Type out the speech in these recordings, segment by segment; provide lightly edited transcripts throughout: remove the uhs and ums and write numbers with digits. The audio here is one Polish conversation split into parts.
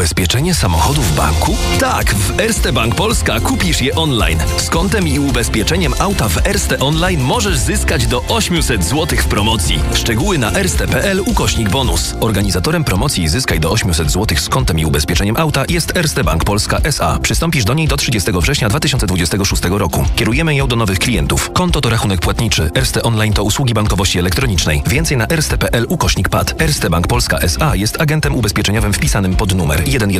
ubezpieczenie samochodu w banku? Tak, w Erste Bank Polska kupisz je online. Z kontem i ubezpieczeniem auta w Erste Online możesz zyskać do 800 zł w promocji. Szczegóły na erste.pl/bonus. Organizatorem promocji Zyskaj do 800 zł z kontem i ubezpieczeniem auta jest Erste Bank Polska S.A. Przystąpisz do niej do 30 września 2026 roku. Kierujemy ją do nowych klientów. Konto to rachunek płatniczy. Erste Online to usługi bankowości elektronicznej. Więcej na erste.pl/pad. Erste Bank Polska S.A. jest agentem ubezpieczeniowym wpisanym pod numer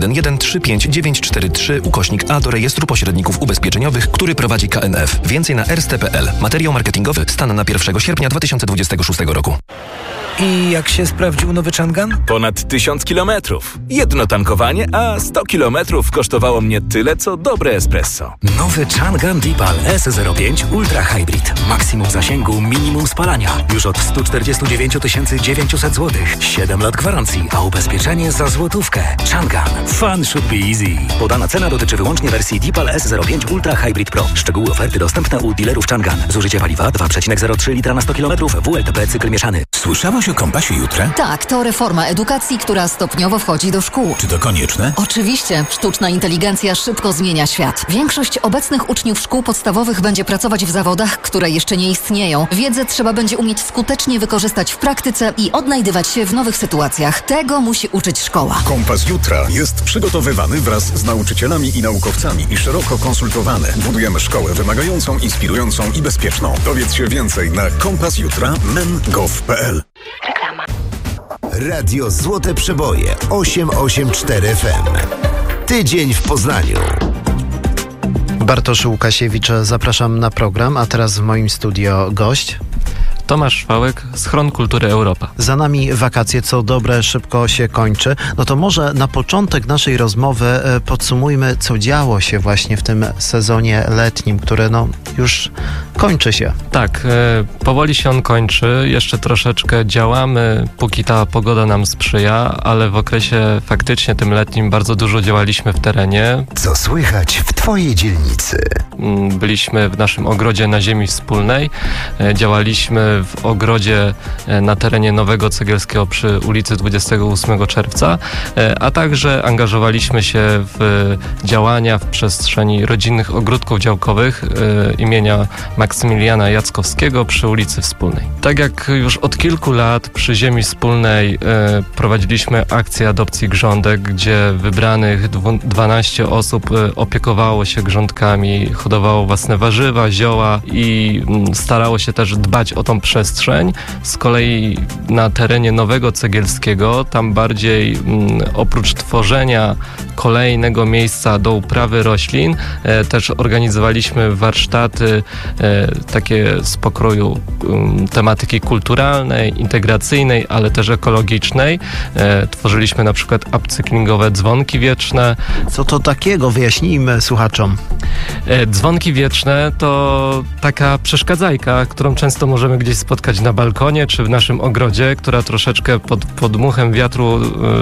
111-35943/A do rejestru pośredników ubezpieczeniowych, który prowadzi KNF. Więcej na erste.pl. Materiał marketingowy. Stan na 1 sierpnia 2026 roku. I jak się sprawdził nowy Changan? Ponad 1000 kilometrów. Jedno tankowanie, a 100 kilometrów kosztowało mnie tyle, co dobre espresso. Nowy Changan Deepal S05 Ultra Hybrid. Maksimum zasięgu, minimum spalania. Już od 149 900 zł. 7 lat gwarancji, a ubezpieczenie za złotówkę. Changan. Fun should be easy. Podana cena dotyczy wyłącznie wersji Deepal S05 Ultra Hybrid Pro. Szczegóły oferty dostępne u dealerów Changan. Zużycie paliwa 2,03 litra na 100 km. WLTP cykl mieszany. Słyszałaś o Kompasie Jutra? Tak, to reforma edukacji, która stopniowo wchodzi do szkół. Czy to konieczne? Oczywiście. Sztuczna inteligencja szybko zmienia świat. Większość obecnych uczniów szkół podstawowych będzie pracować w zawodach, które jeszcze nie istnieją. Wiedzę trzeba będzie umieć skutecznie wykorzystać w praktyce i odnajdywać się w nowych sytuacjach. Tego musi uczyć szkoła. Kompas Jutra jest przygotowywany wraz z nauczycielami i naukowcami i szeroko konsultowany. Budujemy szkołę wymagającą, inspirującą i bezpieczną. Dowiedz się więcej na kompasjutra.men.gov.pl. Reklama. Radio Złote Przeboje 884 FM. Tydzień w Poznaniu. Bartosz Łukasiewicz, zapraszam na program, a teraz w moim studio gość. Tomasz Szwałek, Schron Kultury Europa. Za nami wakacje, co dobre, szybko się kończy. No to może na początek naszej rozmowy podsumujmy, co działo się właśnie w tym sezonie letnim, który już kończy się. Tak, powoli się on kończy. Jeszcze troszeczkę działamy, póki ta pogoda nam sprzyja, ale w okresie faktycznie tym letnim bardzo dużo działaliśmy w terenie. Co słychać w Twojej dzielnicy? Byliśmy w naszym ogrodzie na ziemi wspólnej, działaliśmy w ogrodzie na terenie Nowego Cegielskiego przy ulicy 28 czerwca, a także angażowaliśmy się w działania w przestrzeni rodzinnych ogródków działkowych imienia Maksymiliana Jackowskiego przy ulicy Wspólnej. Tak jak już od kilku lat przy ziemi wspólnej prowadziliśmy akcję adopcji grządek, gdzie wybranych 12 osób opiekowało się grządkami, hodowało własne warzywa, zioła i starało się też dbać o tą przestrzeń. Z kolei na terenie Nowego Cegielskiego, tam bardziej oprócz tworzenia kolejnego miejsca do uprawy roślin, też organizowaliśmy warsztaty takie z pokroju tematyki kulturalnej, integracyjnej, ale też ekologicznej. Tworzyliśmy na przykład upcyklingowe dzwonki wieczne. Co to takiego? Wyjaśnijmy słuchaczom. Dzwonki wieczne to taka przeszkadzajka, którą często możemy gdzieś spotkać na balkonie czy w naszym ogrodzie, która troszeczkę pod podmuchem wiatru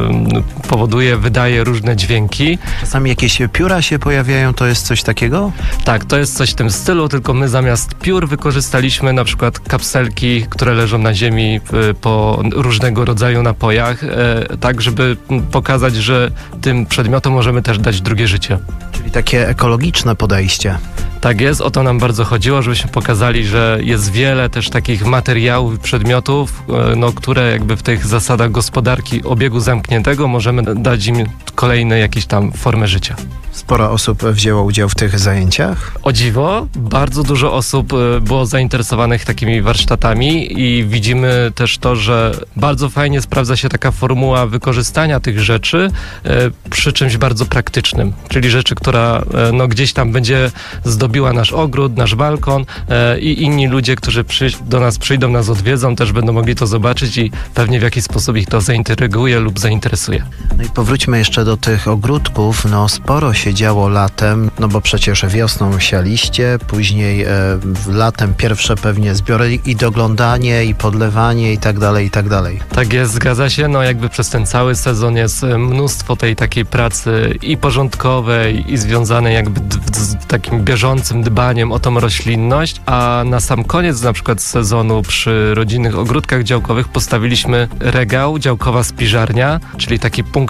wydaje różne dźwięki. Czasami jakieś pióra się pojawiają, to jest coś takiego? Tak, to jest coś w tym stylu, tylko my zamiast piór wykorzystaliśmy na przykład kapselki, które leżą na ziemi po różnego rodzaju napojach, tak żeby pokazać, że tym przedmiotom możemy też dać drugie życie. Czyli takie ekologiczne podejście. Tak jest, o to nam bardzo chodziło, żebyśmy pokazali, że jest wiele też takich materiałów, przedmiotów, które jakby w tych zasadach gospodarki obiegu zamkniętego możemy dać im kolejne jakieś tam formy życia. Sporo osób wzięło udział w tych zajęciach? O dziwo, bardzo dużo osób było zainteresowanych takimi warsztatami i widzimy też to, że bardzo fajnie sprawdza się taka formuła wykorzystania tych rzeczy przy czymś bardzo praktycznym, czyli rzeczy, która gdzieś tam będzie zdobiła nasz ogród, nasz balkon i inni ludzie, którzy do nas przyjdą, nas odwiedzą, też będą mogli to zobaczyć i pewnie w jakiś sposób ich to zaintryguje lub zainteresuje. No i powróćmy jeszcze do tych ogródków. Sporo się działo latem, bo przecież wiosną sialiście, później latem pierwsze pewnie zbiory i doglądanie, i podlewanie i tak dalej, i tak dalej. Tak jest, zgadza się. Jakby przez ten cały sezon jest mnóstwo tej takiej pracy i porządkowej, i związanej jakby z takim bieżącym dbaniem o tą roślinność, a na sam koniec na przykład sezonu przy rodzinnych ogródkach działkowych postawiliśmy regał, działkowa spiżarnia, czyli taki punkt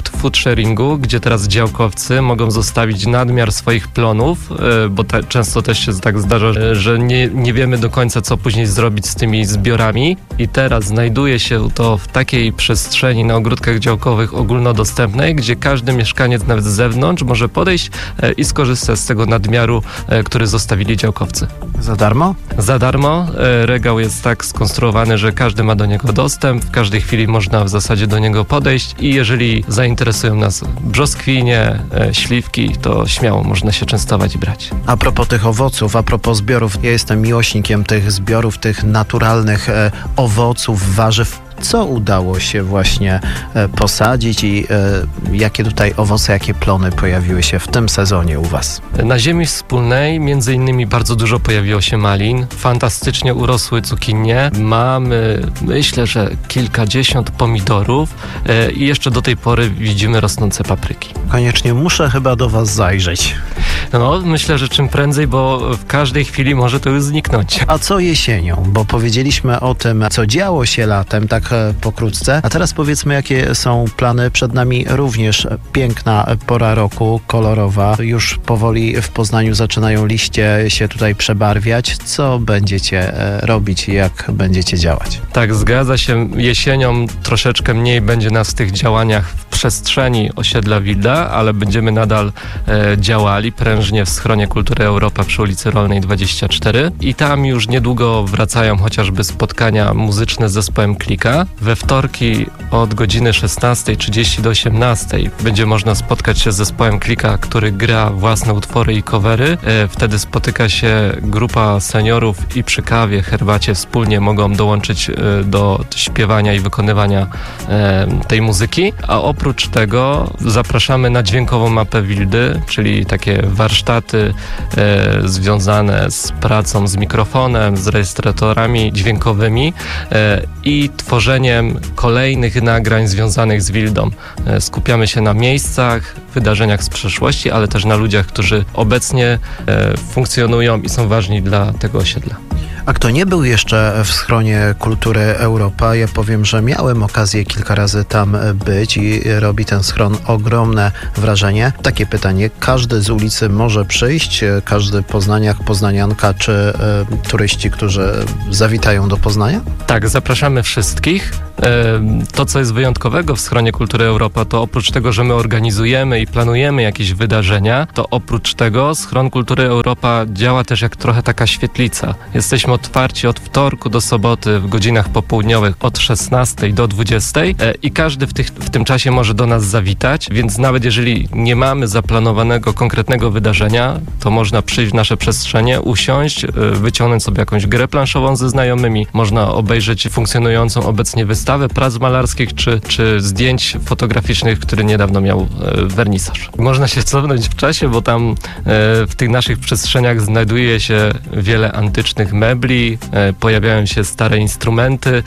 produkt food sharingu, gdzie teraz działkowcy mogą zostawić nadmiar swoich plonów, bo często też się tak zdarza, że nie wiemy do końca, co później zrobić z tymi zbiorami i teraz znajduje się to w takiej przestrzeni na ogródkach działkowych ogólnodostępnej, gdzie każdy mieszkaniec nawet z zewnątrz może podejść i skorzystać z tego nadmiaru, który zostawili działkowcy. Za darmo? Za darmo. Regał jest tak skonstruowany, że każdy ma do niego dostęp, w każdej chwili można w zasadzie do niego podejść i jeżeli zainteresują nas brzoskwinie, śliwki, to śmiało można się częstować i brać. A propos tych owoców, a propos zbiorów, ja jestem miłośnikiem tych zbiorów, tych naturalnych owoców, warzyw. Co udało się właśnie posadzić i jakie tutaj owoce, jakie plony pojawiły się w tym sezonie u Was? Na ziemi wspólnej między innymi bardzo dużo pojawiło się malin, fantastycznie urosły cukinie, mamy myślę, że kilkadziesiąt pomidorów i jeszcze do tej pory widzimy rosnące papryki. Koniecznie muszę chyba do Was zajrzeć. No, myślę, że czym prędzej, bo w każdej chwili może to już zniknąć. A co jesienią? Bo powiedzieliśmy o tym, co działo się latem, tak pokrótce. A teraz powiedzmy, jakie są plany przed nami. Również piękna pora roku, kolorowa. Już powoli w Poznaniu zaczynają liście się tutaj przebarwiać. Co będziecie robić i jak będziecie działać? Tak, zgadza się. Jesienią troszeczkę mniej będzie nas w tych działaniach w przestrzeni osiedla Wilda, ale będziemy nadal działali prężnie w Schronie Kultury Europa przy ulicy Rolnej 24 i tam już niedługo wracają chociażby spotkania muzyczne z zespołem Klika. We wtorki od godziny 16:30 do 18:00 będzie można spotkać się z zespołem Klika, który gra własne utwory i covery. Wtedy spotyka się grupa seniorów i przy kawie, herbacie wspólnie mogą dołączyć do śpiewania i wykonywania tej muzyki. A oprócz tego zapraszamy na dźwiękową mapę Wildy, czyli takie warsztaty związane z pracą z mikrofonem, z rejestratorami dźwiękowymi i tworzeniem kolejnych nagrań związanych z Wildą. Skupiamy się na miejscach, wydarzeniach z przeszłości, ale też na ludziach, którzy obecnie funkcjonują i są ważni dla tego osiedla. A kto nie był jeszcze w Schronie Kultury Europa, ja powiem, że miałem okazję kilka razy tam być i robi ten schron ogromne wrażenie. Takie pytanie, każdy z ulicy może przyjść? Każdy poznaniak, poznanianka czy turyści, którzy zawitają do Poznania? Tak, zapraszamy wszystkich. To, co jest wyjątkowego w Schronie Kultury Europa, to oprócz tego, że my organizujemy i planujemy jakieś wydarzenia, to oprócz tego Schron Kultury Europa działa też jak trochę taka świetlica. Jesteśmy otwarci od wtorku do soboty w godzinach popołudniowych od 16 do 20 i każdy w tym czasie może do nas zawitać, więc nawet jeżeli nie mamy zaplanowanego konkretnego wydarzenia, to można przyjść w nasze przestrzenie, usiąść, wyciągnąć sobie jakąś grę planszową ze znajomymi, można obejrzeć funkcjonującą obecnie wystawę prac malarskich czy zdjęć fotograficznych, który niedawno miał wernisaż. Można się cofnąć w czasie, bo tam w tych naszych przestrzeniach znajduje się wiele antycznych mebli, pojawiają się stare instrumenty,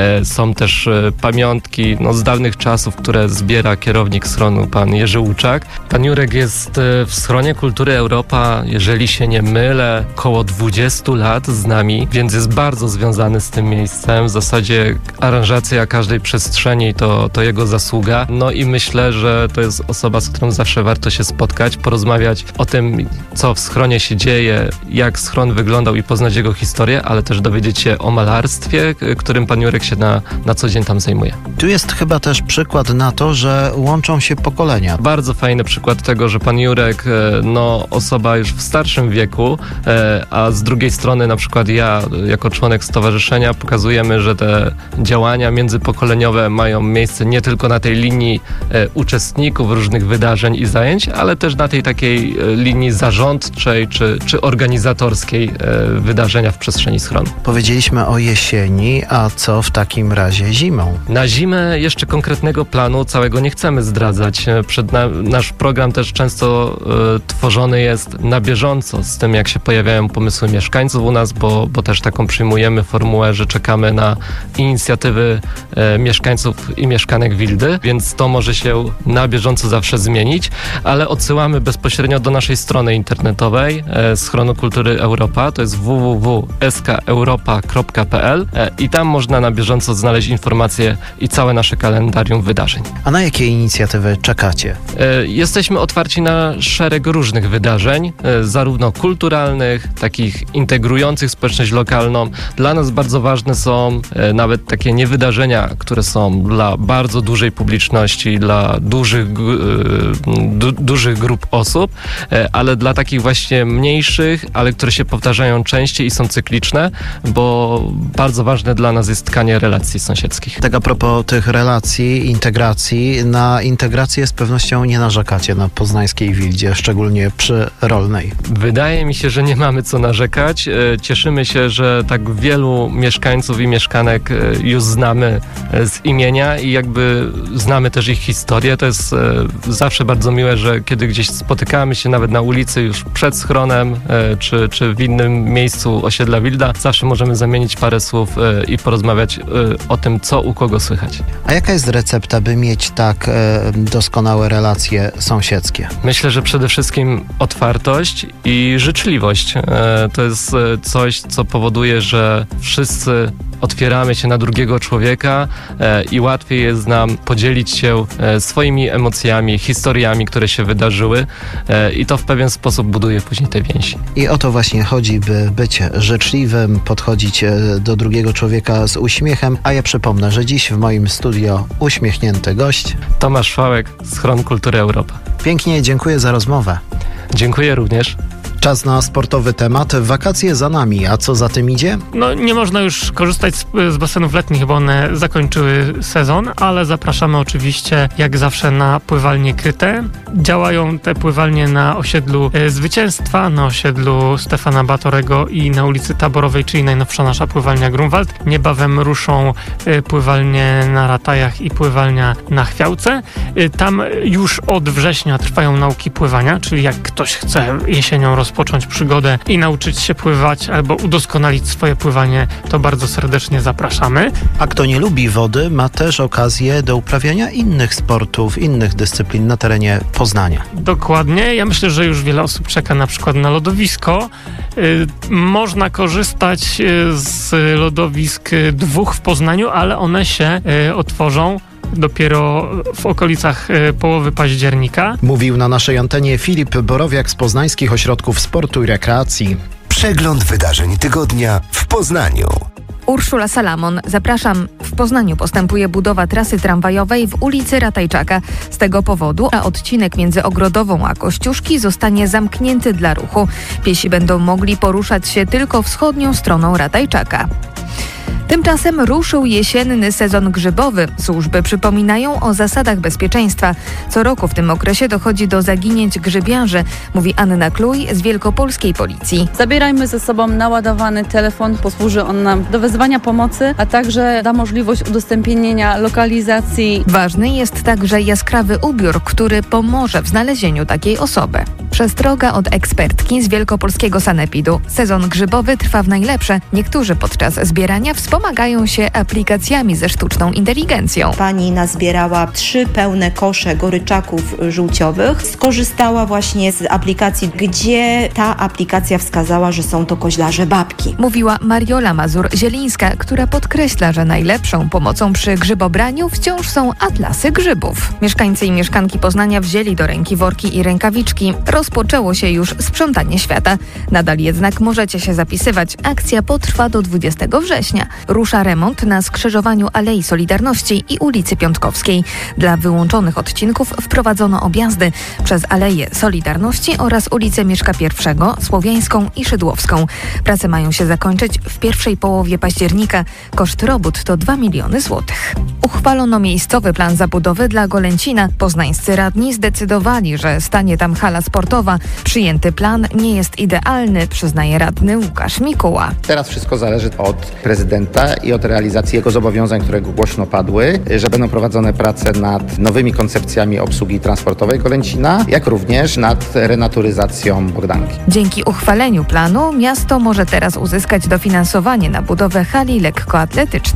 są też pamiątki z dawnych czasów, które zbiera kierownik schronu, pan Jerzy Łuczak. Pan Jurek jest w Schronie Kultury Europa, jeżeli się nie mylę, około 20 lat z nami, więc jest bardzo związany z tym miejscem. W zasadzie aranżacja każdej przestrzeni to jego zasługa. No i myślę, że to jest osoba, z którą zawsze warto się spotkać, porozmawiać o tym, co w schronie się dzieje, jak schron wyglądał i poznać jego historię, ale też dowiedzieć się o malarstwie, którym pan Jurek się na co dzień tam zajmuje. Tu jest chyba też przykład na to, że łączą się pokolenia. Bardzo fajny przykład tego, że pan Jurek, osoba już w starszym wieku, a z drugiej strony na przykład ja, jako członek stowarzyszenia, pokazujemy, że te działania międzypokoleniowe mają miejsce nie tylko na tej linii uczestników różnych wydarzeń i zajęć, ale też na tej takiej linii zarządczej czy organizatorskiej wydarzenia w przestrzeni schronu. Powiedzieliśmy o jesieni, a co w takim razie zimą? Na zimę jeszcze konkretnego planu całego nie chcemy zdradzać. Nasz program też często tworzony jest na bieżąco z tym, jak się pojawiają pomysły mieszkańców u nas, bo też taką przyjmujemy formułę, że czekamy na inicjatywy potrzeby mieszkańców i mieszkanek Wildy, więc to może się na bieżąco zawsze zmienić, ale odsyłamy bezpośrednio do naszej strony internetowej Schronu Kultury Europa, to jest www.skeuropa.pl i tam można na bieżąco znaleźć informacje i całe nasze kalendarium wydarzeń. A na jakie inicjatywy czekacie? Jesteśmy otwarci na szereg różnych wydarzeń, zarówno kulturalnych, takich integrujących społeczność lokalną. Dla nas bardzo ważne są nawet takie niewydarzenia, które są dla bardzo dużej publiczności, dla dużych grup osób, ale dla takich właśnie mniejszych, ale które się powtarzają częściej i są cykliczne, bo bardzo ważne dla nas jest tkanie relacji sąsiedzkich. Tak a propos tych relacji, integracji, na integrację z pewnością nie narzekacie na poznańskiej Wildzie, szczególnie przy Rolnej. Wydaje mi się, że nie mamy co narzekać. Cieszymy się, że tak wielu mieszkańców i mieszkanek już znamy z imienia i jakby znamy też ich historię. To jest zawsze bardzo miłe, że kiedy gdzieś spotykamy się nawet na ulicy już przed schronem czy w innym miejscu osiedla Wilda, zawsze możemy zamienić parę słów i porozmawiać o tym, co u kogo słychać. A jaka jest recepta, by mieć tak doskonałe relacje sąsiedzkie? Myślę, że przede wszystkim otwartość i życzliwość. To jest coś, co powoduje, że wszyscy otwieramy się na drugiego człowieka i łatwiej jest nam podzielić się swoimi emocjami, historiami, które się wydarzyły i to w pewien sposób buduje później te więzi. I o to właśnie chodzi, by być życzliwym, podchodzić do drugiego człowieka z uśmiechem, a ja przypomnę, że dziś w moim studio uśmiechnięty gość Tomasz Fałek, Schron Kultury Europa. Pięknie dziękuję za rozmowę. Dziękuję również. Czas na sportowy temat. Wakacje za nami, a co za tym idzie? No nie można już korzystać z basenów letnich, bo one zakończyły sezon, ale zapraszamy oczywiście jak zawsze na pływalnie kryte. Działają te pływalnie na osiedlu Zwycięstwa, na osiedlu Stefana Batorego i na ulicy Taborowej, czyli najnowsza nasza pływalnia Grunwald. Niebawem ruszą pływalnie na Ratajach i pływalnia na Chwiałce. Tam już od września trwają nauki pływania, czyli jak ktoś chce jesienią rozpocząć przygodę i nauczyć się pływać albo udoskonalić swoje pływanie, to bardzo serdecznie zapraszamy. A kto nie lubi wody, ma też okazję do uprawiania innych sportów, innych dyscyplin na terenie Poznania. Dokładnie. Ja myślę, że już wiele osób czeka na przykład na lodowisko. Można korzystać z lodowisk 2 w Poznaniu, ale one się otworzą dopiero w okolicach połowy października. Mówił na naszej antenie Filip Borowiak z Poznańskich Ośrodków Sportu i Rekreacji. Przegląd wydarzeń tygodnia w Poznaniu. Urszula Salamon. Zapraszam. W Poznaniu postępuje budowa trasy tramwajowej w ulicy Ratajczaka. Z tego powodu odcinek między Ogrodową a Kościuszki zostanie zamknięty dla ruchu. Piesi będą mogli poruszać się tylko wschodnią stroną Ratajczaka. Tymczasem ruszył jesienny sezon grzybowy. Służby przypominają o zasadach bezpieczeństwa. Co roku w tym okresie dochodzi do zaginięć grzybiarzy, mówi Anna Kluj z Wielkopolskiej Policji. Zabierajmy ze sobą naładowany telefon, posłuży on nam do wezwania pomocy, a także da możliwość udostępnienia lokalizacji. Ważny jest także jaskrawy ubiór, który pomoże w znalezieniu takiej osoby. Przestroga od ekspertki z Wielkopolskiego Sanepidu. Sezon grzybowy trwa w najlepsze. Niektórzy podczas zbierania wspomagają się aplikacjami ze sztuczną inteligencją. Pani nazbierała 3 pełne kosze goryczaków żółciowych. Skorzystała właśnie z aplikacji, gdzie ta aplikacja wskazała, że są to koźlarze babki. Mówiła Mariola Mazur-Zielińska, która podkreśla, że najlepszą pomocą przy grzybobraniu wciąż są atlasy grzybów. Mieszkańcy i mieszkanki Poznania wzięli do ręki worki i rękawiczki. Rozpoczęło się już sprzątanie świata. Nadal jednak możecie się zapisywać. Akcja potrwa do 20 września. Rusza remont na skrzyżowaniu Alei Solidarności i ulicy Piątkowskiej. Dla wyłączonych odcinków wprowadzono objazdy przez Aleję Solidarności oraz ulicę Mieszka I, Słowiańską i Szydłowską. Prace mają się zakończyć w pierwszej połowie października. Koszt robót to 2 miliony złotych. Uchwalono miejscowy plan zabudowy dla Golęcina. Poznańscy radni zdecydowali, że stanie tam hala sportowa. Przyjęty plan nie jest idealny, przyznaje radny Łukasz Mikuła. Teraz wszystko zależy od prezydenta i od realizacji jego zobowiązań, które głośno padły, że będą prowadzone prace nad nowymi koncepcjami obsługi transportowej Golęcina, jak również nad renaturyzacją Bogdanki. Dzięki uchwaleniu planu miasto może teraz uzyskać dofinansowanie na budowę hali lekkoatletycznej.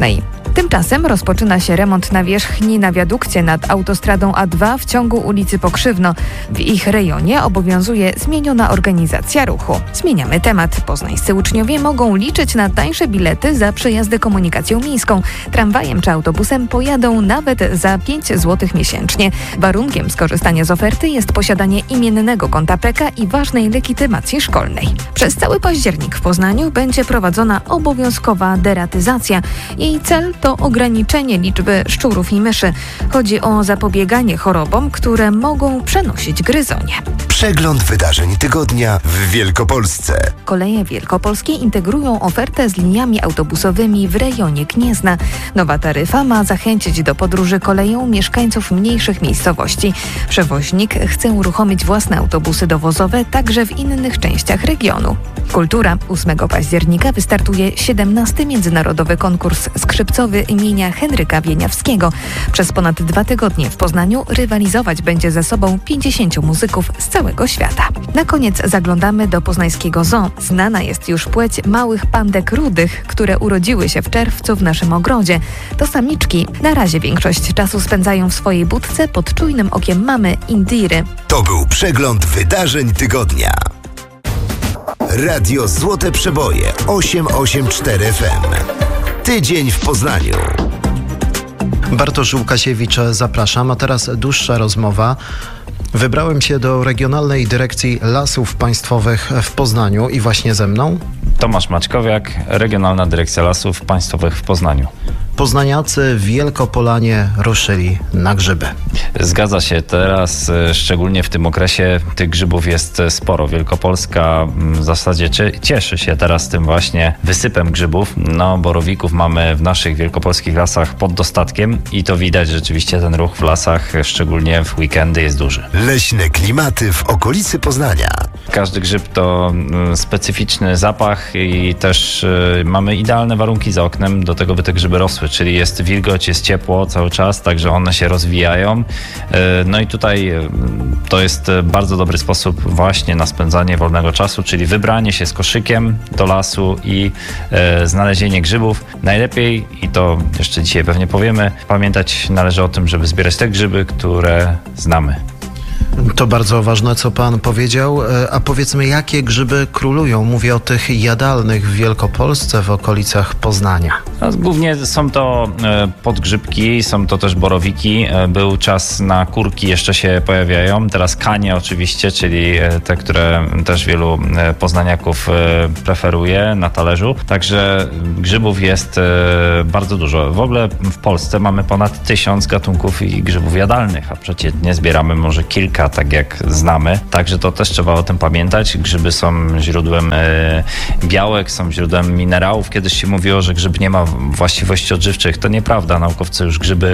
Tymczasem rozpoczyna się remont nawierzchni na wiadukcie nad autostradą A2 w ciągu ulicy Pokrzywno. W ich rejonie obowiązuje zmieniona organizacja ruchu. Zmieniamy temat. Poznańscy uczniowie mogą liczyć na tańsze bilety za przejazdy komunikacją miejską. Tramwajem czy autobusem pojadą nawet za 5 zł miesięcznie. Warunkiem skorzystania z oferty jest posiadanie imiennego konta PEKA i ważnej legitymacji szkolnej. Przez cały październik w Poznaniu będzie prowadzona obowiązkowa deratyzacja. Jej cel to ograniczenie liczby szczurów i myszy. Chodzi o zapobieganie chorobom, które mogą przenosić gryzonie. Przegląd wydarzeń tygodnia w Wielkopolsce. Koleje wielkopolskie integrują ofertę z liniami autobusowymi w rejonie Gniezna. Nowa taryfa ma zachęcić do podróży koleją mieszkańców mniejszych miejscowości. Przewoźnik chce uruchomić własne autobusy dowozowe także w innych częściach regionu. Kultura. 8 października wystartuje 17. Międzynarodowy konkurs skrzypcowy imienia Henryka Wieniawskiego. Przez ponad 2 tygodnie w Poznaniu rywalizować będzie ze sobą 50 muzyków z całego świata. Na koniec zaglądamy do poznańskiego zoo. Znana jest już płeć małych pandek rudych, które urodziły się w czerwcu w naszym ogrodzie. To samiczki. Na razie większość czasu spędzają w swojej budce pod czujnym okiem mamy Indiry. To był przegląd wydarzeń tygodnia. Radio Złote Przeboje 884 FM. Tydzień w Poznaniu. Bartosz Łukasiewicz, zapraszam. A teraz dłuższa rozmowa. Wybrałem się do Regionalnej Dyrekcji Lasów Państwowych w Poznaniu i właśnie ze mną Tomasz Maćkowiak, Regionalna Dyrekcja Lasów Państwowych w Poznaniu. Poznaniacy w Wielkopolanie ruszyli na grzyby. Zgadza się. Teraz, szczególnie w tym okresie, tych grzybów jest sporo. Wielkopolska w zasadzie cieszy się teraz tym właśnie wysypem grzybów. No, borowików mamy w naszych wielkopolskich lasach pod dostatkiem i to widać rzeczywiście, ten ruch w lasach, szczególnie w weekendy, jest duży. Leśne klimaty w okolicy Poznania. Każdy grzyb to specyficzny zapach i też mamy idealne warunki za oknem do tego, by te grzyby rosły, czyli jest wilgoć, jest ciepło cały czas, także one się rozwijają. No i tutaj to jest bardzo dobry sposób właśnie na spędzanie wolnego czasu, czyli wybranie się z koszykiem do lasu i znalezienie grzybów. Najlepiej, i to jeszcze dzisiaj pewnie powiemy, pamiętać należy o tym, żeby zbierać te grzyby, które znamy. To bardzo ważne, co pan powiedział. A powiedzmy, jakie grzyby królują? Mówię o tych jadalnych w Wielkopolsce, w okolicach Poznania. No, głównie są to podgrzybki, są to też borowiki. Był czas na kurki, jeszcze się pojawiają. Teraz kanie oczywiście, czyli te, które też wielu poznaniaków preferuje na talerzu. Także grzybów jest bardzo dużo. W ogóle w Polsce mamy ponad 1000 gatunków i grzybów jadalnych, a przeciętnie zbieramy może kilka, tak jak znamy. Także to też trzeba o tym pamiętać. Grzyby są źródłem białek, są źródłem minerałów. Kiedyś się mówiło, że grzyb nie ma właściwości odżywczych. To nieprawda. Naukowcy już grzyby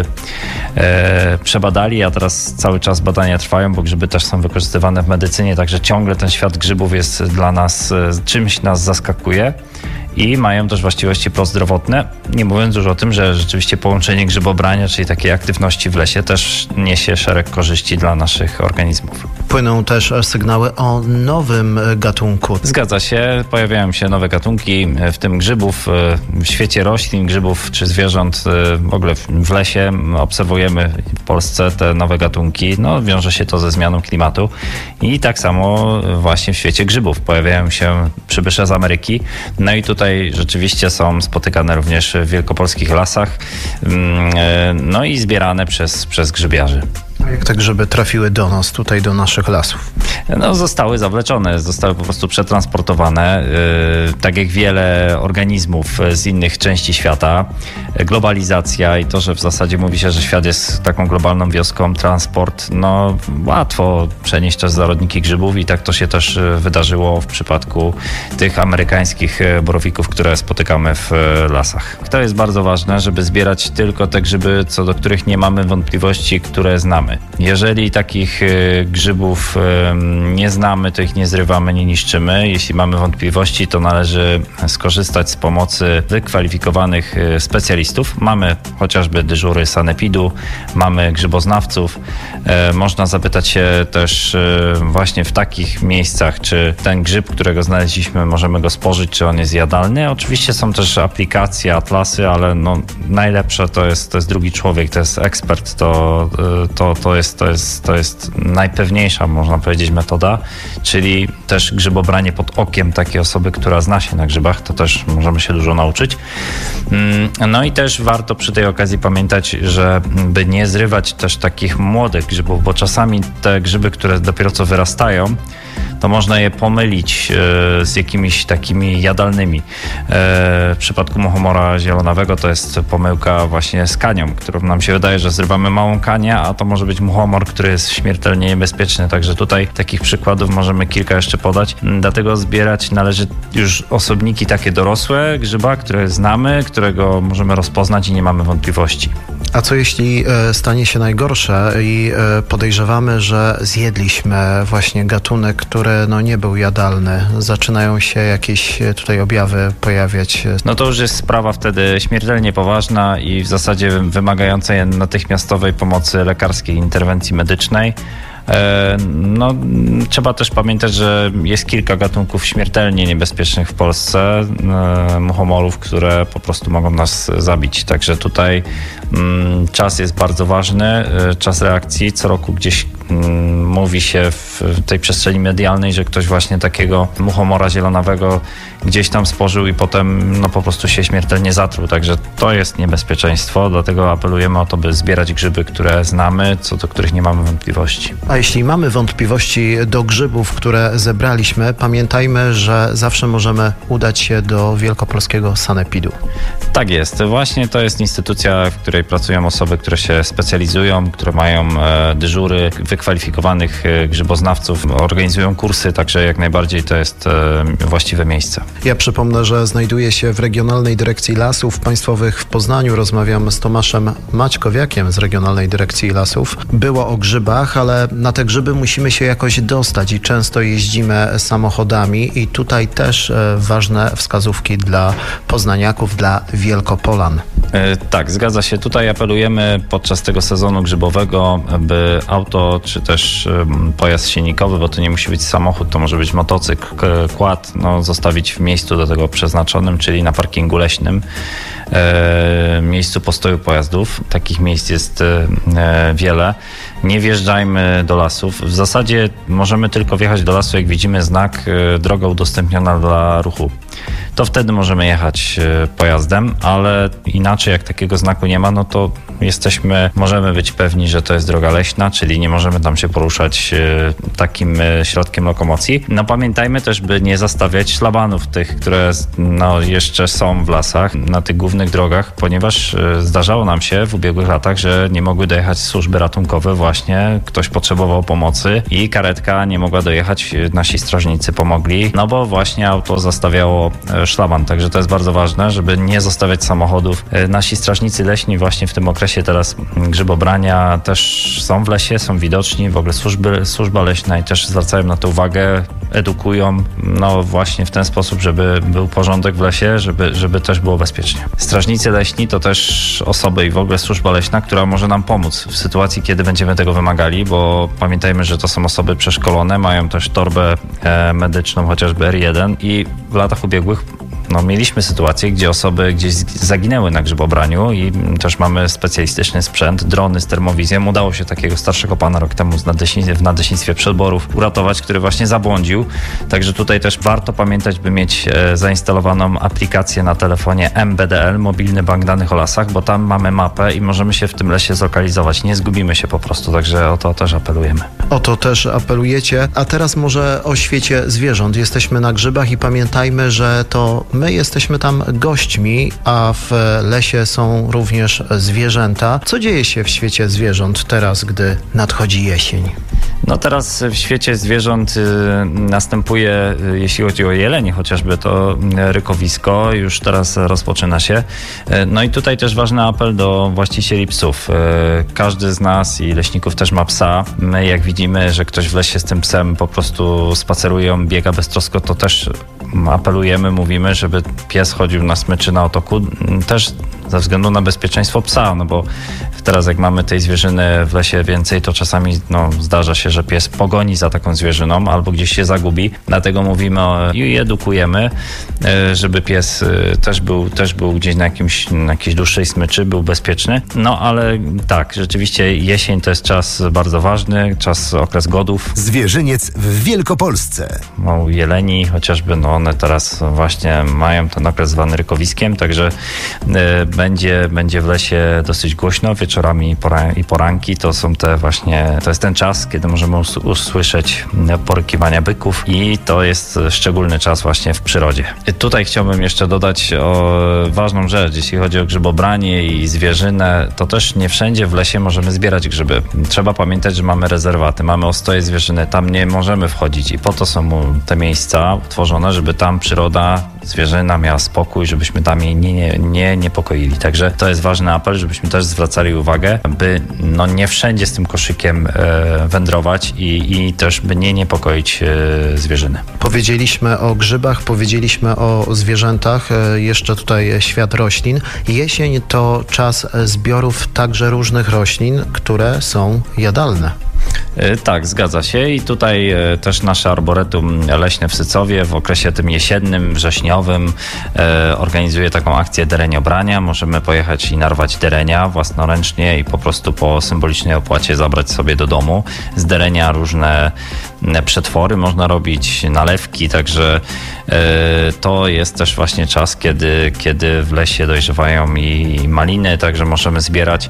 przebadali, a teraz cały czas badania trwają, bo grzyby też są wykorzystywane w medycynie, także ciągle ten świat grzybów jest dla nas czymś, nas zaskakuje. I mają też właściwości prozdrowotne, nie mówiąc już o tym, że rzeczywiście połączenie grzybobrania, czyli takiej aktywności w lesie, też niesie szereg korzyści dla naszych organizmów. Płyną też sygnały o nowym gatunku. Zgadza się, pojawiają się nowe gatunki, w tym grzybów, w świecie roślin, grzybów czy zwierząt, w ogóle w lesie obserwujemy w Polsce te nowe gatunki. No, wiąże się to ze zmianą klimatu i tak samo właśnie w świecie grzybów pojawiają się przybysze z Ameryki. No i tutaj rzeczywiście są spotykane również w wielkopolskich lasach, no i zbierane przez grzybiarzy. A jak te grzyby trafiły do nas, tutaj do naszych lasów? No, zostały zawleczone, zostały po prostu przetransportowane, tak jak wiele organizmów z innych części świata. Globalizacja i to, że w zasadzie mówi się, że świat jest taką globalną wioską, transport, no łatwo przenieść też zarodniki grzybów i tak to się też wydarzyło w przypadku tych amerykańskich borowików, które spotykamy w lasach. To jest bardzo ważne, żeby zbierać tylko te grzyby, co do których nie mamy wątpliwości, które znamy. zrywamy. Jeżeli takich grzybów nie znamy, to ich nie zrywamy, nie niszczymy. Jeśli mamy wątpliwości, to należy skorzystać z pomocy wykwalifikowanych specjalistów. Mamy chociażby dyżury sanepidu, mamy grzyboznawców. Można zapytać się też właśnie w takich miejscach, czy ten grzyb, którego znaleźliśmy, możemy go spożyć, czy on jest jadalny. Oczywiście są też aplikacje, atlasy, ale no, najlepsze to jest drugi człowiek, to jest ekspert, to jest najpewniejsza, można powiedzieć, metoda, czyli też grzybobranie pod okiem takiej osoby, która zna się na grzybach, to też możemy się dużo nauczyć. No i też warto przy tej okazji pamiętać, żeby nie zrywać też takich młodych grzybów, bo czasami te grzyby, które dopiero co wyrastają, to można je pomylić z jakimiś takimi jadalnymi. W przypadku muchomora zielonawego to jest pomyłka właśnie z kanią, którą nam się wydaje, że zrywamy małą kanię, a to może być muchomor, który jest śmiertelnie niebezpieczny. Także tutaj takich przykładów możemy kilka jeszcze podać. Dlatego zbierać należy już osobniki takie dorosłe grzyba, które znamy, którego możemy rozpoznać i nie mamy wątpliwości. A co jeśli stanie się najgorsze i podejrzewamy, że zjedliśmy właśnie gatunek, który nie był jadalny? Zaczynają się jakieś tutaj objawy pojawiać? No to już jest sprawa wtedy śmiertelnie poważna i w zasadzie wymagająca natychmiastowej pomocy lekarskiej, interwencji medycznej. No, trzeba też pamiętać, że jest kilka gatunków śmiertelnie niebezpiecznych w Polsce, muchomorów, które po prostu mogą nas zabić. Także tutaj czas jest bardzo ważny, czas reakcji. Co roku gdzieś mówi się w tej przestrzeni medialnej, że ktoś właśnie takiego muchomora zielonawego gdzieś tam spożył i potem po prostu się śmiertelnie zatruł. Także to jest niebezpieczeństwo, dlatego apelujemy o to, by zbierać grzyby, które znamy, co do których nie mamy wątpliwości. A jeśli mamy wątpliwości do grzybów, które zebraliśmy, pamiętajmy, że zawsze możemy udać się do Wielkopolskiego Sanepidu. Tak jest. Właśnie to jest instytucja, w której pracują osoby, które się specjalizują, które mają dyżury wykwalifikowanych grzyboznawców, organizują kursy, także jak najbardziej to jest właściwe miejsce. Ja przypomnę, że znajduję się w Regionalnej Dyrekcji Lasów Państwowych w Poznaniu. Rozmawiam z Tomaszem Maćkowiakiem z Regionalnej Dyrekcji Lasów. Było o grzybach, ale na te grzyby musimy się jakoś dostać i często jeździmy samochodami i tutaj też ważne wskazówki dla poznaniaków, dla Wielkopolan. Tak, zgadza się. Tutaj apelujemy podczas tego sezonu grzybowego, by auto czy też pojazd silnikowy, bo to nie musi być samochód, to może być motocykl, quad, zostawić w miejscu do tego przeznaczonym, czyli na parkingu leśnym, miejscu postoju pojazdów. Takich miejsc jest wiele. Nie wjeżdżajmy do lasów. W zasadzie możemy tylko wjechać do lasu, jak widzimy znak droga udostępniona dla ruchu. To wtedy możemy jechać pojazdem, ale inaczej jak takiego znaku nie ma, to możemy być pewni, że to jest droga leśna, czyli nie możemy tam się poruszać takim środkiem lokomocji. Pamiętajmy też, by nie zastawiać szlabanów tych, które jeszcze są w lasach, na tych głównych drogach, ponieważ zdarzało nam się w ubiegłych latach, że nie mogły dojechać służby ratunkowe, właśnie ktoś potrzebował pomocy i karetka nie mogła dojechać, nasi strażnicy pomogli, bo właśnie auto zastawiało szlaban, także to jest bardzo ważne, żeby nie zostawiać samochodów. Nasi strażnicy leśni właśnie w tym okresie teraz grzybobrania też są w lesie, są widoczni, w ogóle służba leśna i też zwracają na to uwagę, edukują, właśnie w ten sposób, żeby był porządek w lesie, żeby też było bezpiecznie. Strażnicy leśni to też osoby i w ogóle służba leśna, która może nam pomóc w sytuacji, kiedy będziemy tego wymagali, bo pamiętajmy, że to są osoby przeszkolone, mają też torbę medyczną, chociażby R1 i w latach ubiegłych mieliśmy sytuację, gdzie osoby gdzieś zaginęły na grzybobraniu i też mamy specjalistyczny sprzęt, drony z termowizją. Udało się takiego starszego pana rok temu w nadleśnictwie Przedborów uratować, który właśnie zabłądził. Także tutaj też warto pamiętać, by mieć zainstalowaną aplikację na telefonie MBDL, Mobilny Bank Danych o Lasach, bo tam mamy mapę i możemy się w tym lesie zlokalizować. Nie zgubimy się po prostu, także o to też apelujemy. O to też apelujecie. A teraz może o świecie zwierząt. Jesteśmy na grzybach i pamiętajmy, że to my jesteśmy tam gośćmi, a w lesie są również zwierzęta. Co dzieje się w świecie zwierząt teraz, gdy nadchodzi jesień? No teraz w świecie zwierząt następuje, jeśli chodzi o jelenie chociażby, to rykowisko już teraz rozpoczyna się. No i tutaj też ważny apel do właścicieli psów. Każdy z nas i leśników też ma psa. My jak widzimy, że ktoś w lesie z tym psem po prostu spaceruje, biega beztrosko, to też apelujemy, mówimy, żeby pies chodził na smyczy na otoku, też ze względu na bezpieczeństwo psa, no bo teraz jak mamy tej zwierzyny w lesie więcej, to czasami zdarza się, że pies pogoni za taką zwierzyną albo gdzieś się zagubi. Dlatego mówimy i edukujemy, żeby pies też był gdzieś na jakiejś dłuższej smyczy, był bezpieczny. No ale tak, rzeczywiście jesień to jest czas bardzo ważny, okres godów. Zwierzyniec w Wielkopolsce. Jeleni chociażby, one teraz właśnie mają ten okres zwany rykowiskiem, także będzie w lesie dosyć głośno. Wieczorami i poranki to jest ten czas, kiedy możemy usłyszeć porykiwania byków i to jest szczególny czas właśnie w przyrodzie. Tutaj chciałbym jeszcze dodać ważną rzecz. Jeśli chodzi o grzybobranie i zwierzynę, to też nie wszędzie w lesie możemy zbierać grzyby. Trzeba pamiętać, że mamy rezerwaty, mamy ostoje zwierzyny, tam nie możemy wchodzić i po to są te miejsca utworzone, żeby tam przyroda, zwierzyna miała spokój, żebyśmy tam jej nie niepokoili. Także to jest ważny apel, żebyśmy też zwracali uwagę, by nie wszędzie z tym koszykiem wędrować i też by nie niepokoić zwierzyny. Powiedzieliśmy o grzybach, powiedzieliśmy o zwierzętach, jeszcze tutaj świat roślin. Jesień to czas zbiorów także różnych roślin, które są jadalne. Tak, zgadza się i tutaj też nasze arboretum leśne w Sycowie w okresie tym jesiennym, wrześniowym organizuje taką akcję dereniobrania. Możemy pojechać i narwać derenia własnoręcznie i po prostu po symbolicznej opłacie zabrać sobie do domu. Z derenia różne przetwory można robić, nalewki, także to jest też właśnie czas, kiedy w lesie dojrzewają i maliny, także możemy zbierać.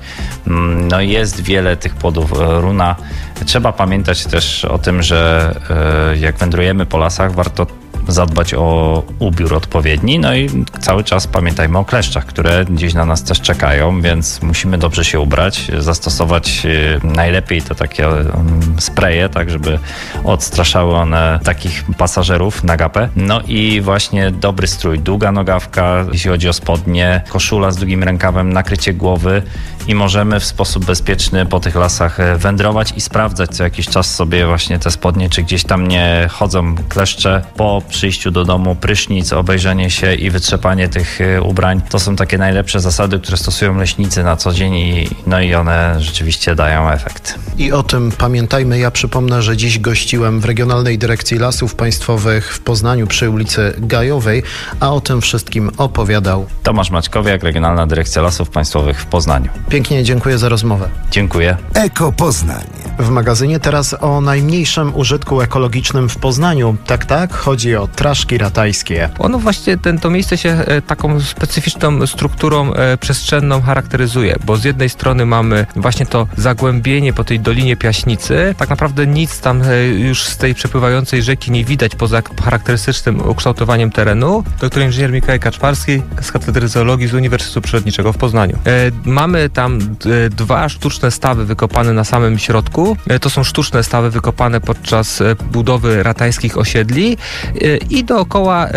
No i jest wiele tych płodów runa. Trzeba pamiętać też o tym, że jak wędrujemy po lasach, warto zadbać o ubiór odpowiedni, no i cały czas pamiętajmy o kleszczach, które gdzieś na nas też czekają, więc musimy dobrze się ubrać, zastosować najlepiej to takie spreje, tak żeby odstraszały one takich pasażerów na gapę. No i właśnie dobry strój, długa nogawka, jeśli chodzi o spodnie, koszula z długim rękawem, nakrycie głowy i możemy w sposób bezpieczny po tych lasach wędrować i sprawdzać co jakiś czas sobie właśnie te spodnie, czy gdzieś tam nie chodzą kleszcze. Po przyjściu do domu prysznic, obejrzenie się i wytrzepanie tych ubrań. To są takie najlepsze zasady, które stosują leśnicy na co dzień i one rzeczywiście dają efekt. I o tym pamiętajmy. Ja przypomnę, że dziś gościłem w Regionalnej Dyrekcji Lasów Państwowych w Poznaniu przy ulicy Gajowej, a o tym wszystkim opowiadał Tomasz Maćkowiak, Regionalna Dyrekcja Lasów Państwowych w Poznaniu. Pięknie dziękuję za rozmowę. Dziękuję. Eko Poznań. W magazynie teraz o najmniejszym użytku ekologicznym w Poznaniu. Tak, chodzi o Traszki Ratajskie. Ono właśnie, to miejsce się taką specyficzną strukturą przestrzenną charakteryzuje, bo z jednej strony mamy właśnie to zagłębienie po tej Dolinie Piaśnicy. Tak naprawdę nic tam już z tej przepływającej rzeki nie widać poza charakterystycznym ukształtowaniem terenu. Doktor inżynier Mikołaj Kaczmarski z Katedry Zoologii z Uniwersytetu Przyrodniczego w Poznaniu. Mamy tam dwa sztuczne stawy wykopane na samym środku. To są sztuczne stawy wykopane podczas budowy ratajskich osiedli i dookoła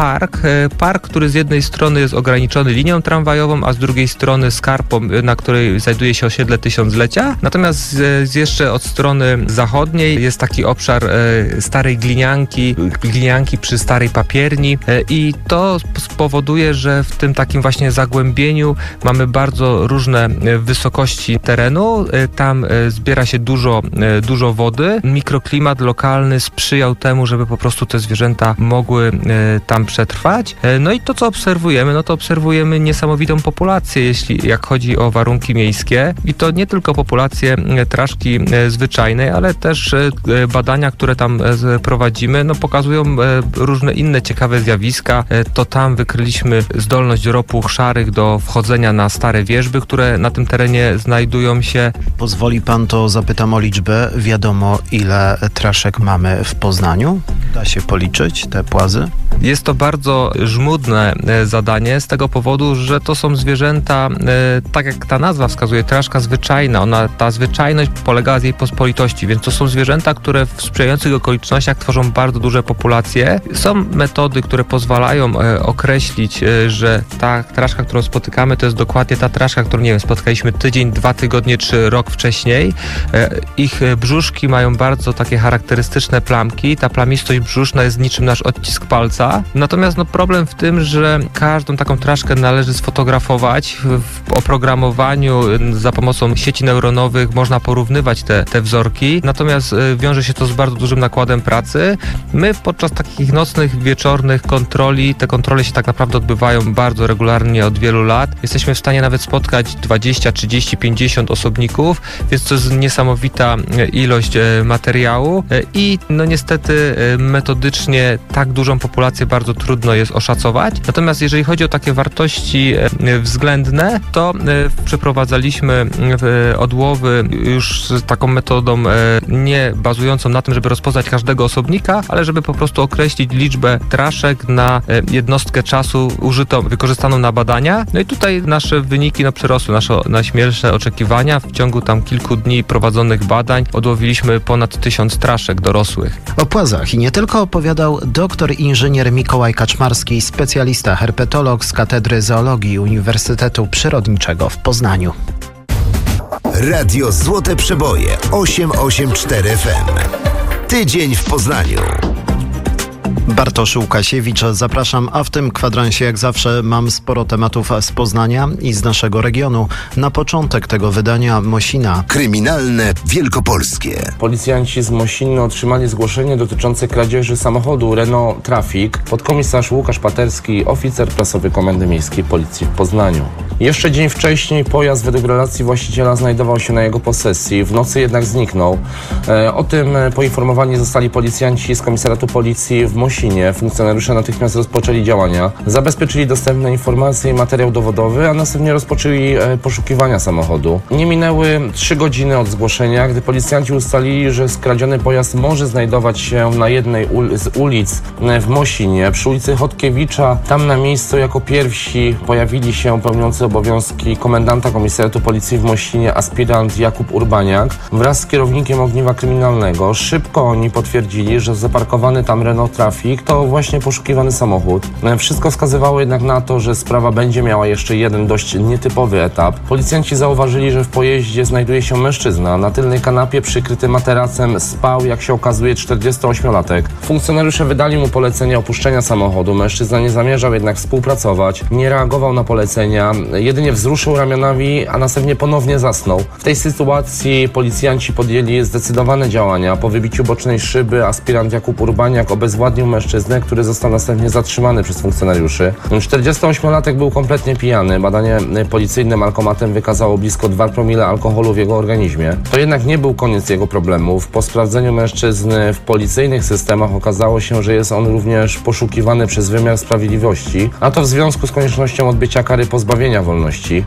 park, który z jednej strony jest ograniczony linią tramwajową, a z drugiej strony skarpą, na której znajduje się osiedle Tysiąclecia. Natomiast jeszcze od strony zachodniej jest taki obszar starej glinianki przy starej papierni i to spowoduje, że w tym takim właśnie zagłębieniu mamy bardzo różne wysokości terenu. Tam zbiera się dużo wody. Mikroklimat lokalny sprzyjał temu, żeby po prostu te zwierzęta mogły tam przetrwać. No i to, co obserwujemy, to obserwujemy niesamowitą populację, jak chodzi o warunki miejskie. I to nie tylko populację traszki zwyczajnej, ale też badania, które tam prowadzimy, pokazują różne inne ciekawe zjawiska. To tam wykryliśmy zdolność ropuch szarych do wchodzenia na stare wierzby, które na tym terenie znajdują się. Pozwoli pan, to zapytam wiadomo liczbę, wiadomo ile traszek mamy w Poznaniu? Da się policzyć te płazy? Jest to bardzo żmudne zadanie z tego powodu, że to są zwierzęta, tak jak ta nazwa wskazuje, traszka zwyczajna. Ta zwyczajność polega z jej pospolitości, więc to są zwierzęta, które w sprzyjających okolicznościach tworzą bardzo duże populacje. Są metody, które pozwalają określić, że ta traszka, którą spotykamy, to jest dokładnie ta traszka, którą, nie wiem, spotkaliśmy tydzień, 2 tygodnie czy rok wcześniej. Ich brzuszki mają bardzo takie charakterystyczne plamki. Ta plamistość brzuszna jest niczym nasz odcisk palca. Natomiast problem w tym, że każdą taką traszkę należy sfotografować. W oprogramowaniu za pomocą sieci neuronowych można porównywać te wzorki. Natomiast wiąże się to z bardzo dużym nakładem pracy. My podczas takich nocnych, wieczornych kontroli, te kontrole się tak naprawdę odbywają bardzo regularnie od wielu lat. Jesteśmy w stanie nawet spotkać 20, 30, 50 osobników, więc to jest niesamowita ilość materiału i niestety metodycznie tak dużą populację bardzo trudno jest oszacować. Natomiast jeżeli chodzi o takie wartości względne, to przeprowadzaliśmy odłowy już z taką metodą nie bazującą na tym, żeby rozpoznać każdego osobnika, ale żeby po prostu określić liczbę traszek na jednostkę czasu wykorzystaną na badania. No i tutaj nasze wyniki przerosły nasze najśmielsze oczekiwania. W ciągu tam kilku dni prowadzonych badań odłowiliśmy ponad 1000 traszek dorosłych. O płazach i nie tylko opowiadał doktor inżynier Mikołaj Kaczmarski, specjalista herpetolog z Katedry Zoologii Uniwersytetu Przyrodniczego w Poznaniu. Radio Złote Przeboje 884 FM. Tydzień w Poznaniu. Bartosz Łukasiewicz, zapraszam, a w tym kwadransie jak zawsze mam sporo tematów z Poznania i z naszego regionu. Na początek tego wydania Mosina. Kryminalne Wielkopolskie. Policjanci z Mosiny otrzymali zgłoszenie dotyczące kradzieży samochodu Renault Trafic. Podkomisarz Łukasz Paterski, oficer prasowy Komendy Miejskiej Policji w Poznaniu. Jeszcze dzień wcześniej pojazd według relacji właściciela znajdował się na jego posesji. W nocy jednak zniknął. O tym poinformowani zostali policjanci z Komisariatu Policji w Mosinie. Funkcjonariusze natychmiast rozpoczęli działania. Zabezpieczyli dostępne informacje i materiał dowodowy, a następnie rozpoczęli poszukiwania samochodu. Nie minęły 3 godziny od zgłoszenia, gdy policjanci ustalili, że skradziony pojazd może znajdować się na jednej z ulic w Mosinie. Przy ulicy Chodkiewicza, tam na miejscu jako pierwsi pojawili się pełniący obowiązki komendanta Komisariatu Policji w Mosinie aspirant Jakub Urbaniak wraz z kierownikiem ogniwa kryminalnego. Szybko oni potwierdzili, że zaparkowany tam Renault Trafic to właśnie poszukiwany samochód. Wszystko wskazywało jednak na to, że sprawa będzie miała jeszcze jeden dość nietypowy etap. Policjanci zauważyli, że w pojeździe znajduje się mężczyzna. Na tylnej kanapie przykryty materacem spał, jak się okazuje, 48-latek. Funkcjonariusze wydali mu polecenie opuszczenia samochodu. Mężczyzna nie zamierzał jednak współpracować, nie reagował na polecenia, jedynie wzruszył ramionami, a następnie ponownie zasnął. W tej sytuacji policjanci podjęli zdecydowane działania. Po wybiciu bocznej szyby aspirant Jakub Urbaniak obezwładnił mężczyznę, który został następnie zatrzymany przez funkcjonariuszy. 48-latek był kompletnie pijany. Badanie policyjnym alkomatem wykazało blisko 2 promile alkoholu w jego organizmie. To jednak nie był koniec jego problemów. Po sprawdzeniu mężczyzny w policyjnych systemach okazało się, że jest on również poszukiwany przez wymiar sprawiedliwości, a to w związku z koniecznością odbycia kary pozbawienia wolności.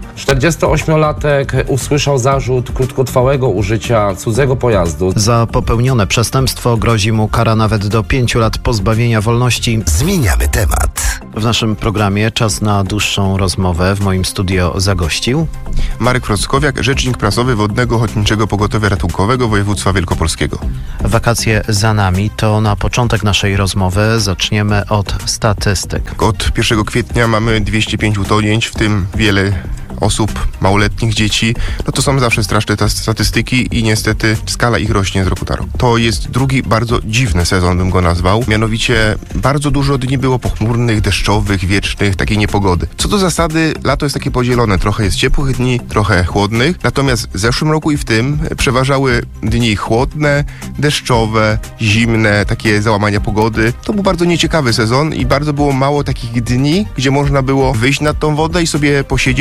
48-latek usłyszał zarzut krótkotrwałego użycia cudzego pojazdu. Za popełnione przestępstwo grozi mu kara nawet do 5 lat pozbawienia wolności. Zmieniamy temat. W naszym programie czas na dłuższą rozmowę. W moim studio zagościł Marek Frockowiak, rzecznik prasowy Wodnego Ochotniczego Pogotowia Ratunkowego Województwa Wielkopolskiego. Wakacje za nami, to na początek naszej rozmowy zaczniemy od statystyk. Od 1 kwietnia mamy 205 utonięć, w tym wiele osób, małoletnich dzieci. No to są zawsze straszne te statystyki i niestety skala ich rośnie z roku na rok. To jest drugi bardzo dziwny sezon, bym go nazwał. Mianowicie bardzo dużo dni było pochmurnych, deszczowych, wiecznych, takiej niepogody. Co do zasady, lato jest takie podzielone. Trochę jest ciepłych dni, trochę chłodnych. Natomiast w zeszłym roku i w tym przeważały dni chłodne, deszczowe, zimne, takie załamania pogody. To był bardzo nieciekawy sezon i bardzo było mało takich dni, gdzie można było wyjść nad tą wodę i sobie posiedzieć, odpocząć.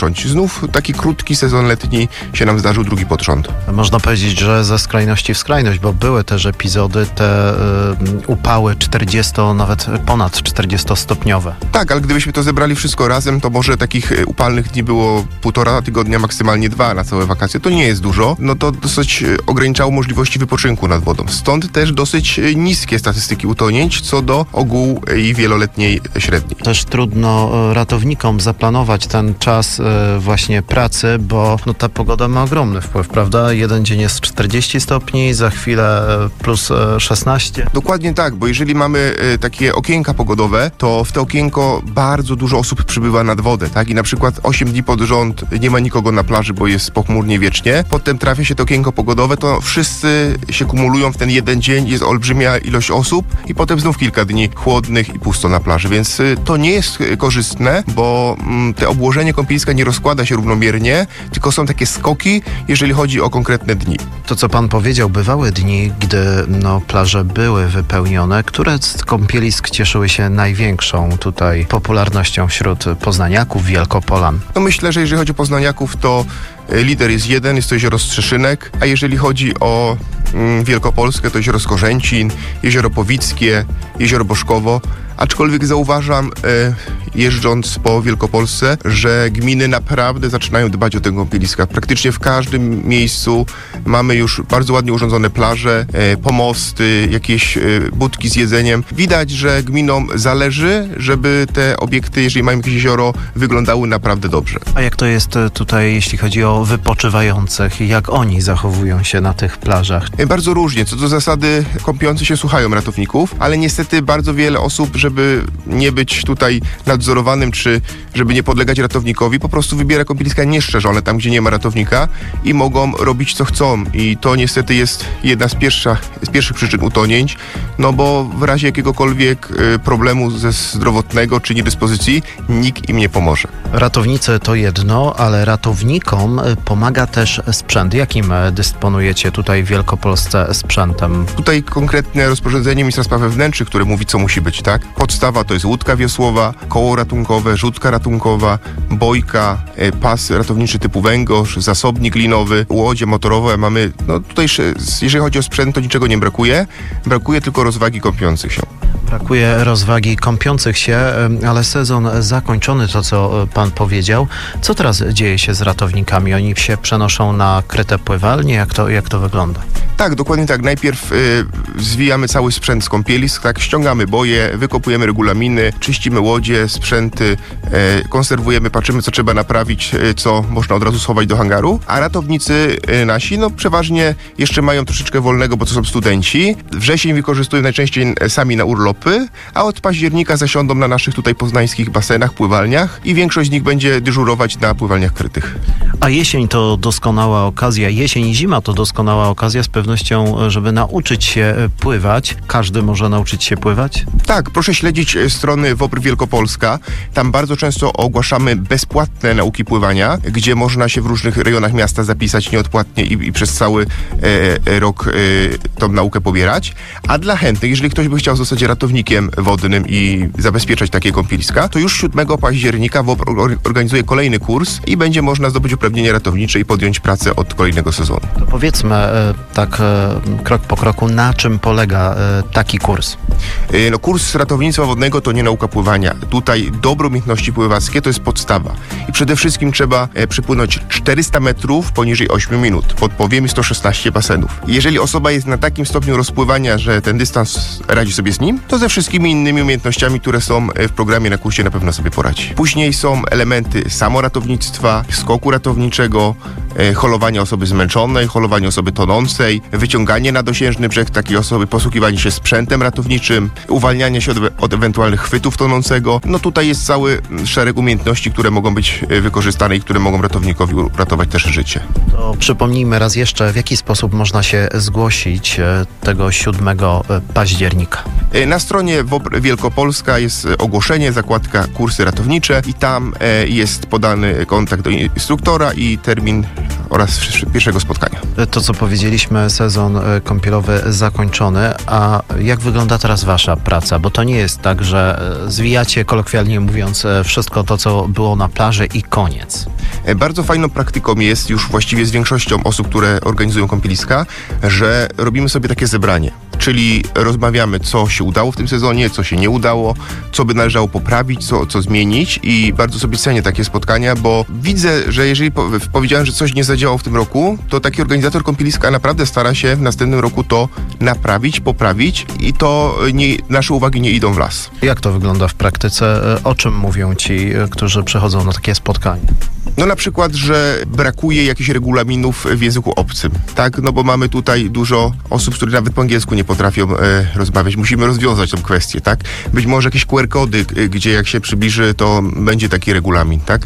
ukląć. Znów taki krótki sezon letni się nam zdarzył, drugi pod rząd. Można powiedzieć, że ze skrajności w skrajność, bo były też epizody, te upały 40, nawet ponad 40-stopniowe. Tak, ale gdybyśmy to zebrali wszystko razem, to może takich upalnych dni było 1,5 tygodnia, maksymalnie 2 na całe wakacje. To nie jest dużo. No to dosyć ograniczało możliwości wypoczynku nad wodą. Stąd też dosyć niskie statystyki utonięć co do ogółu i wieloletniej średniej. Też trudno ratownikom zaplanować ten czas właśnie pracy, bo ta pogoda ma ogromny wpływ, prawda? Jeden dzień jest 40 stopni, za chwilę plus 16. Dokładnie tak, bo jeżeli mamy takie okienka pogodowe, to w to okienko bardzo dużo osób przybywa nad wodę, tak? I na przykład 8 dni pod rząd nie ma nikogo na plaży, bo jest pochmurnie wiecznie. Potem trafia się to okienko pogodowe, to wszyscy się kumulują w ten jeden dzień, jest olbrzymia ilość osób i potem znów kilka dni chłodnych i pusto na plaży, więc to nie jest korzystne, bo te obłożenie kąpieliska nie rozkłada się równomiernie, tylko są takie skoki, jeżeli chodzi o konkretne dni. To, co pan powiedział, bywały dni, gdy plaże były wypełnione. Które z kąpielisk cieszyły się największą tutaj popularnością wśród poznaniaków, wielkopolan? No myślę, że jeżeli chodzi o poznaniaków, to lider jest jeden, jest to jezioro Strzeszynek, a jeżeli chodzi o Wielkopolskę, to jezioro Skorzęcin, jezioro Powickie, jezioro Boszkowo. Aczkolwiek zauważam, jeżdżąc po Wielkopolsce, że gminy naprawdę zaczynają dbać o te kąpieliska. Praktycznie w każdym miejscu mamy już bardzo ładnie urządzone plaże, pomosty, jakieś budki z jedzeniem. Widać, że gminom zależy, żeby te obiekty, jeżeli mają jakieś jezioro, wyglądały naprawdę dobrze. A jak to jest tutaj, jeśli chodzi o wypoczywających? Jak oni zachowują się na tych plażach? Bardzo różnie. Co do zasady, kąpiący się słuchają ratowników, ale niestety bardzo wiele osób, żeby nie być tutaj nadzorowanym, czy żeby nie podlegać ratownikowi, po prostu wybiera kąpieliska nieszczerzone, tam gdzie nie ma ratownika i mogą robić co chcą. I to niestety jest jedna z pierwszych przyczyn utonięć, no bo w razie jakiegokolwiek problemu zdrowotnego czy niedyspozycji nikt im nie pomoże. Ratownicy to jedno, ale ratownikom pomaga też sprzęt. Jakim dysponujecie tutaj w Wielkopolsce sprzętem? Tutaj konkretne rozporządzenie ministra spraw wewnętrznych, które mówi, co musi być, tak? Podstawa to jest łódka wiosłowa, koło ratunkowe, rzutka ratunkowa, bojka, pas ratowniczy typu węgorz, zasobnik linowy, łodzie motorowe. Mamy, tutaj jeżeli chodzi o sprzęt, to niczego nie brakuje. Brakuje tylko rozwagi kąpiących się. Brakuje rozwagi kąpiących się, ale sezon zakończony, to co pan powiedział. Co teraz dzieje się z ratownikami? Oni się przenoszą na kryte pływalnie? Jak to wygląda? Tak, dokładnie tak. Najpierw zwijamy cały sprzęt z kąpielisk, tak, ściągamy boje, wykopujemy regulaminy, czyścimy łodzie, sprzęty, konserwujemy, patrzymy, co trzeba naprawić, co można od razu schować do hangaru, a ratownicy nasi, przeważnie jeszcze mają troszeczkę wolnego, bo to są studenci. Wrzesień wykorzystują najczęściej sami na urlopy, a od października zasiądą na naszych tutaj poznańskich basenach, pływalniach i większość z nich będzie dyżurować na pływalniach krytych. A jesień to doskonała okazja, jesień i zima to doskonała okazja z pewnością, żeby nauczyć się pływać. Każdy może nauczyć się pływać? Tak, proszę śledzić strony WOPR Wielkopolska. Tam bardzo często ogłaszamy bezpłatne nauki pływania, gdzie można się w różnych rejonach miasta zapisać nieodpłatnie i przez cały rok tą naukę pobierać. A dla chętnych, jeżeli ktoś by chciał zostać ratownikiem wodnym i zabezpieczać takie kąpieliska, to już 7 października WOPR organizuje kolejny kurs i będzie można zdobyć uprawnienie ratownicze i podjąć pracę od kolejnego sezonu. To powiedzmy tak krok po kroku, na czym polega taki kurs? Kurs ratownictwa wodnego to nie nauka pływania. Tutaj dobre umiejętności pływackie to jest podstawa. I przede wszystkim trzeba przypłynąć 400 metrów poniżej 8 minut. Podpowiem 116 basenów. Jeżeli osoba jest na takim stopniu rozpływania, że ten dystans radzi sobie z nim, to ze wszystkimi innymi umiejętnościami, które są w programie na kursie, na pewno sobie poradzi. Później są elementy samoratownictwa, skoku ratowniczego, holowania osoby zmęczonej, holowania osoby tonącej, wyciąganie na dosiężny brzeg takiej osoby, posługiwanie się sprzętem ratowniczym, uwalnianie się od ewentualnych chwytów tonącego. Tutaj jest cały szereg umiejętności, które mogą być wykorzystane i które mogą ratownikowi uratować też życie. To przypomnijmy raz jeszcze, w jaki sposób można się zgłosić tego 7 października. Na stronie WOPR Wielkopolska jest ogłoszenie, zakładka kursy ratownicze i tam jest podany kontakt do instruktora i termin oraz pierwszego spotkania. To, co powiedzieliśmy, sezon kąpielowy zakończony, a jak wygląda teraz wasza praca? Bo to nie jest tak, że zwijacie, kolokwialnie mówiąc, wszystko to, co było na plaży i koniec. Bardzo fajną praktyką jest już właściwie z większością osób, które organizują kąpieliska, że robimy sobie takie zebranie. Czyli rozmawiamy, co się udało w tym sezonie, co się nie udało, co by należało poprawić, co zmienić i bardzo sobie cenię takie spotkania, bo widzę, że jeżeli powiedziałem, że coś nie zadziałało w tym roku, to taki organizator kąpieliska naprawdę stara się w następnym roku to naprawić, poprawić i to nasze uwagi nie idą w las. Jak to wygląda w praktyce? O czym mówią ci, którzy przychodzą na takie spotkanie? No na przykład, że brakuje jakichś regulaminów w języku obcym, tak? No bo mamy tutaj dużo osób, które nawet po angielsku nie potrafią rozmawiać. Musimy rozwiązać tę kwestię, tak? Być może jakieś QR-kody, gdzie jak się przybliży, to będzie taki regulamin, tak?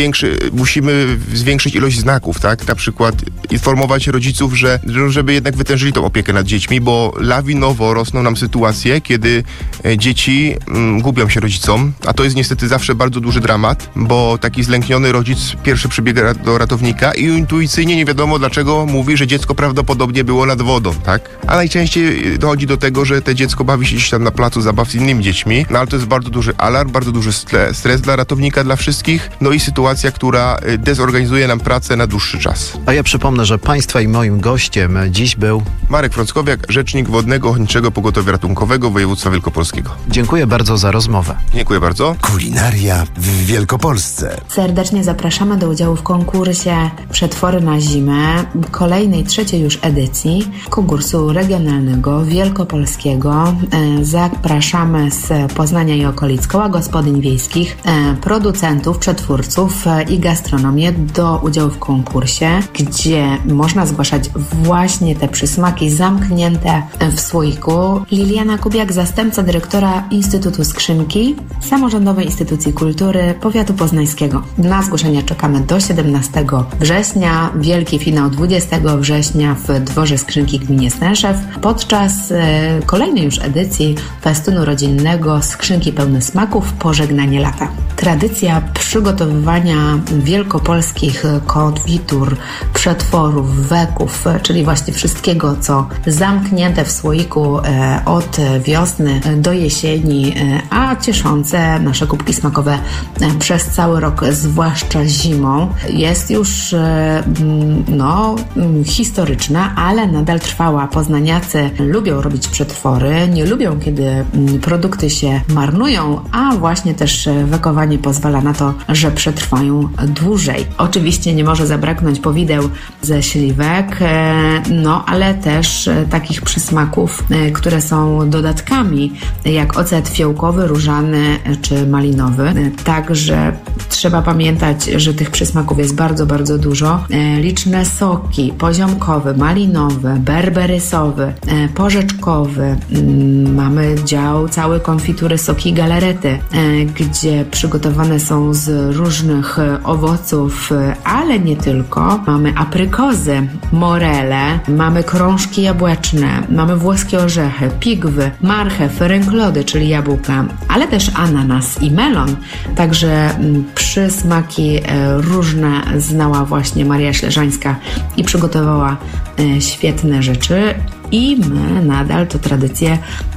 Musimy zwiększyć ilość znaków, tak? Na przykład informować rodziców, żeby jednak wytężyli tą opiekę nad dziećmi, bo lawinowo rosną nam sytuacje, kiedy dzieci gubią się rodzicom, a to jest niestety zawsze bardzo duży dramat, bo taki zlękniony rodzic pierwszy przybiega do ratownika i intuicyjnie nie wiadomo dlaczego mówi, że dziecko prawdopodobnie było nad wodą, tak? A najczęściej dochodzi do tego, że te dziecko bawi się gdzieś tam na placu zabaw z innymi dziećmi, no ale to jest bardzo duży alarm, bardzo duży stres dla ratownika, dla wszystkich, no i sytuacja, która dezorganizuje nam pracę na dłuższy czas. A ja przypomnę, że państwa i moim gościem dziś był Marek Frąckowiak, rzecznik Wodnego Ochotniczego Pogotowia Ratunkowego Województwa Wielkopolskiego. Dziękuję bardzo za rozmowę. Dziękuję bardzo. Kulinaria w Wielkopolsce. Serdecznie zapraszamy do udziału w konkursie Przetwory na zimę, kolejnej, trzeciej już edycji konkursu regionalnego wielkopolskiego. Zapraszamy z Poznania i okolic, koła gospodyń wiejskich, producentów, przetwórców i gastronomię do udziału w konkursie, gdzie można zgłaszać właśnie te przysmaki zamknięte w słoiku. Liliana Kubiak, zastępca dyrektora Instytutu Skrzynki, samorządowej instytucji kultury powiatu poznańskiego. Na zgłoszenia czekamy do 17 września. Wielki finał 20 września w Dworze Skrzynki w gminie Stęszew podczas kolejnej już edycji festynu rodzinnego Skrzynki pełne smaków, pożegnanie lata. Tradycja przygotowywania wielkopolskich konfitur, przetworów, weków, czyli właśnie wszystkiego, co zamknięte w słoiku od wiosny do jesieni, a cieszące nasze kubki smakowe przez cały rok, zwłaszcza zimą, jest już historyczna, ale nadal trwała. Poznaniacy lubią robić przetwory, nie lubią, kiedy produkty się marnują, a właśnie też wekowanie pozwala na to, że przetrwają dłużej. Oczywiście nie może zabraknąć powideł ze śliwek, ale też takich przysmaków, które są dodatkami, jak ocet fiołkowy, różany czy malinowy. Także trzeba pamiętać, że tych przysmaków jest bardzo, bardzo dużo. Liczne soki, poziomkowy, malinowy, berberysowy, porzeczkowy. Mamy dział cały konfitury, soki i galarety, gdzie przygotowane są z różnych owoców, ale nie tylko. Mamy aprykozy, morele, mamy krążki jabłeczne, mamy włoskie orzechy, pigwy, marchew, ręklody, czyli jabłka, ale też ananas i melon. Także przysmaki różne znała właśnie Maria Śleżańska i przygotowała świetne rzeczy. I my nadal tę tradycję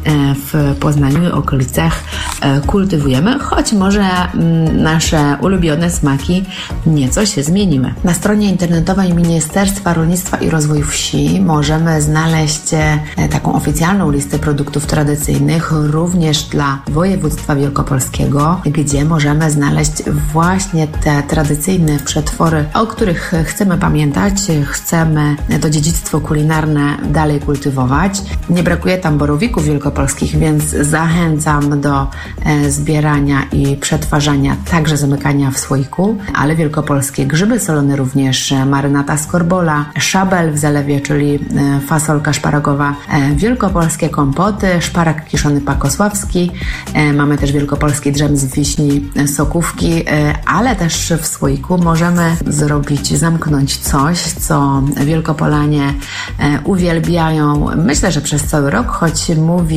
w Poznaniu i okolicach kultywujemy, choć może nasze ulubione smaki nieco się zmieniły. Na stronie internetowej Ministerstwa Rolnictwa i Rozwoju Wsi możemy znaleźć taką oficjalną listę produktów tradycyjnych również dla województwa wielkopolskiego, gdzie możemy znaleźć właśnie te tradycyjne przetwory, o których chcemy pamiętać, chcemy to dziedzictwo kulinarne dalej kultywować. Nie brakuje tam borowików wielkopolskich, więc zachęcam do zbierania i przetwarzania, także zamykania w słoiku, ale wielkopolskie grzyby solone również, marynata z korbola, szabel w zalewie, czyli fasolka szparagowa, wielkopolskie kompoty, szparak kiszony pakosławski, mamy też wielkopolski drzem z wiśni, sokówki, ale też w słoiku możemy zamknąć coś, co Wielkopolanie uwielbiają, myślę, że przez cały rok, choć mówi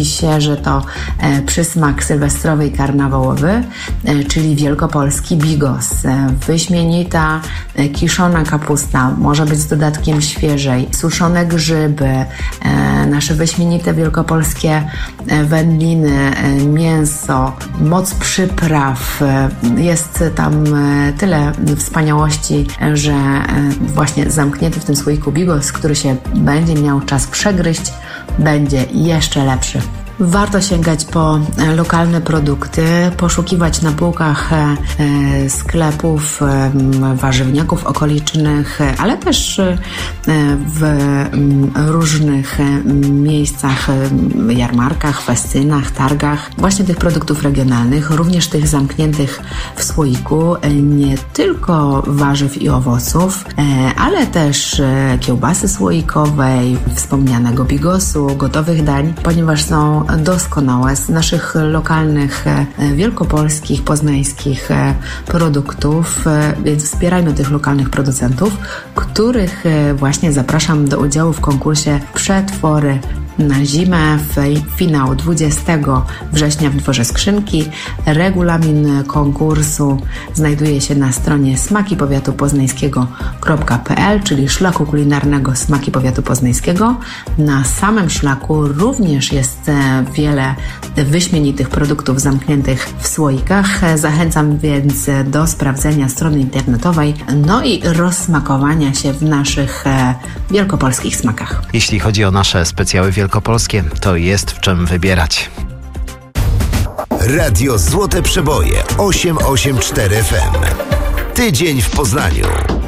się, że to przysmak sylwestrowy i karnawałowy, czyli wielkopolski bigos. Wyśmienita kiszona kapusta, może być z dodatkiem świeżej, suszone grzyby, nasze wyśmienite wielkopolskie wędliny, mięso, moc przypraw. Jest tam tyle wspaniałości, że właśnie zamknięty w tym słoiku bigos, który się będzie miał czas przegryźć, będzie jeszcze lepszy. Warto sięgać po lokalne produkty, poszukiwać na półkach sklepów, warzywniaków okolicznych, ale też w różnych miejscach, jarmarkach, festynach, targach, właśnie tych produktów regionalnych, również tych zamkniętych w słoiku, nie tylko warzyw i owoców, ale też kiełbasy słoikowej, wspomnianego bigosu, gotowych dań, ponieważ są doskonałe z naszych lokalnych, wielkopolskich, poznańskich produktów, więc wspierajmy tych lokalnych producentów, których właśnie zapraszam do udziału w konkursie Przetwory na zimę w finał 20 września w Dworze Skrzynki. Regulamin konkursu znajduje się na stronie smakipowiatupoznańskiego.pl, czyli szlaku kulinarnego Smaki Powiatu Poznańskiego. Na samym szlaku również jest wiele wyśmienitych produktów zamkniętych w słoikach. Zachęcam więc do sprawdzenia strony internetowej, no i rozsmakowania się w naszych wielkopolskich smakach. Jeśli chodzi o nasze specjały wielkopolskie, to jest w czym wybierać. Radio Złote Przeboje 884 FM. Tydzień w Poznaniu.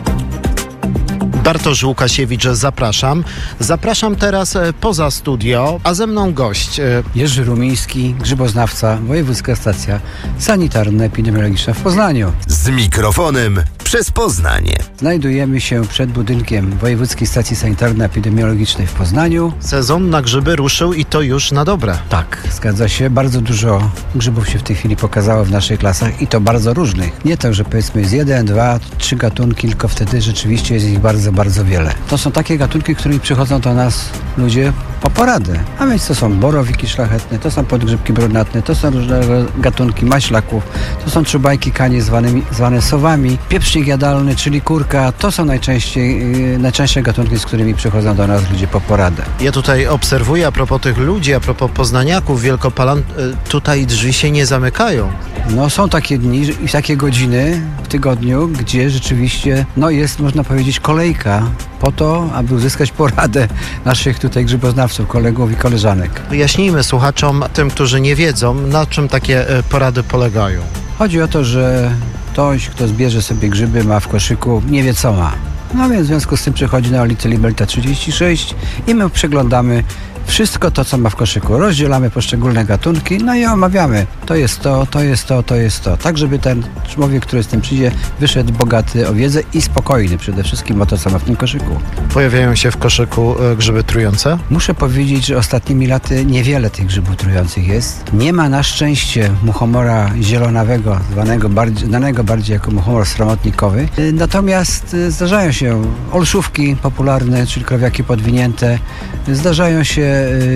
Bartosz Łukasiewicz, zapraszam. Zapraszam teraz poza studio, a ze mną gość. Jerzy Rumiński, grzyboznawca, Wojewódzka Stacja Sanitarno-Epidemiologiczna w Poznaniu. Z mikrofonem przez Poznanie. Znajdujemy się przed budynkiem Wojewódzkiej Stacji Sanitarno-Epidemiologicznej w Poznaniu. Sezon na grzyby ruszył i to już na dobre. Tak, zgadza się. Bardzo dużo grzybów się w tej chwili pokazało w naszych lasach i to bardzo różnych. Nie tak, że powiedzmy jest 1, 2, 3 gatunki, tylko wtedy rzeczywiście jest ich bardzo, bardzo wiele. To są takie gatunki, którymi przychodzą do nas ludzie po poradę. A więc to są borowiki szlachetne, to są podgrzybki brunatne, to są różne gatunki maślaków, to są czubajki kanie zwane sowami, pieprznik jadalny, czyli kurka. To są najczęstsze gatunki, z którymi przychodzą do nas ludzie po poradę. Ja tutaj obserwuję a propos tych ludzi, a propos poznaniaków, Wielkopolan, tutaj drzwi się nie zamykają. No są takie dni i takie godziny w tygodniu, gdzie rzeczywiście jest, można powiedzieć, kolejka po to, aby uzyskać poradę naszych tutaj grzyboznawców, kolegów i koleżanek. Wyjaśnijmy słuchaczom, tym, którzy nie wiedzą, na czym takie porady polegają. Chodzi o to, że ktoś, kto zbierze sobie grzyby, ma w koszyku, nie wie co ma. No więc w związku z tym przychodzi na ulicę Libelta 36 i my przeglądamy wszystko to, co ma w koszyku. Rozdzielamy poszczególne gatunki, no i omawiamy. To jest to, to jest to, to jest to. Tak, żeby ten człowiek, który z tym przyjdzie, wyszedł bogaty o wiedzę i spokojny przede wszystkim o to, co ma w tym koszyku. Pojawiają się w koszyku grzyby trujące? Muszę powiedzieć, że ostatnimi laty niewiele tych grzybów trujących jest. Nie ma na szczęście muchomora zielonawego, znanego bardziej jako muchomor sromotnikowy. Natomiast zdarzają się olszówki popularne, czyli krowiaki podwinięte. Zdarzają się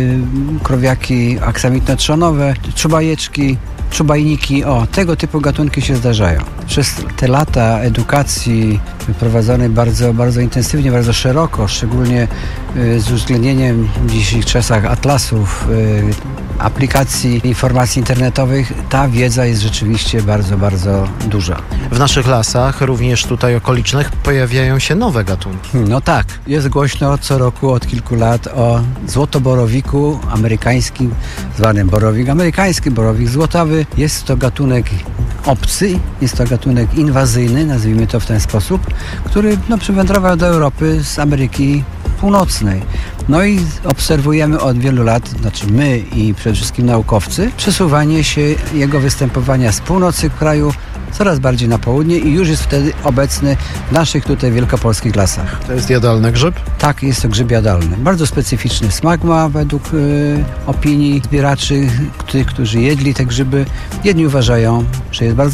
krowiaki aksamitno-trzonowe, czubajeczki, czubajniki, tego typu gatunki się zdarzają. Przez te lata edukacji prowadzonej bardzo, bardzo intensywnie, bardzo szeroko, szczególnie z uwzględnieniem w dzisiejszych czasach atlasów, aplikacji informacji internetowych, ta wiedza jest rzeczywiście bardzo, bardzo duża. W naszych lasach, również tutaj okolicznych, pojawiają się nowe gatunki. No tak, jest głośno co roku od kilku lat o złotoborowiku amerykańskim, zwanym borowik amerykański, borowik złotawy. Jest to gatunek obcy, jest to gatunek inwazyjny, nazwijmy to w ten sposób, który przywędrował do Europy z Ameryki Północnej. No i obserwujemy od wielu lat, znaczy my i przede wszystkim naukowcy, przesuwanie się jego występowania z północy kraju coraz bardziej na południe i już jest wtedy obecny w naszych tutaj wielkopolskich lasach. To jest jadalny grzyb? Tak, jest to grzyb jadalny. Bardzo specyficzny smak ma według opinii zbieraczy, tych, którzy jedli te grzyby. Jedni uważają, że jest bardzo